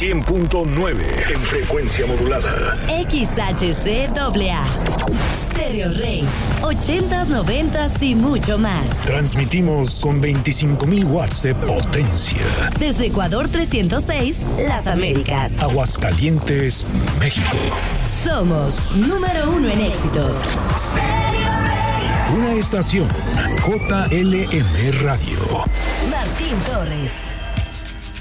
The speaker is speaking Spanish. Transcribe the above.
100.9 en frecuencia modulada. XHCAA. Stereo Rey. 80s, 90s y mucho más. Transmitimos con 25,000 watts de potencia. Desde Ecuador 306, Las Américas. Aguascalientes, México. Somos número 1 en éxitos. Una estación JLM Radio. Martín Torres.